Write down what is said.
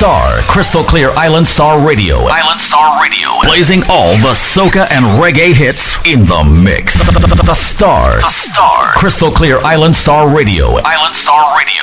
Star, Crystal Clear Island Star Radio. Island Star Radio. Blazing all the soca and reggae hits in the mix. The Star. Crystal Clear Island Star Radio. Island Star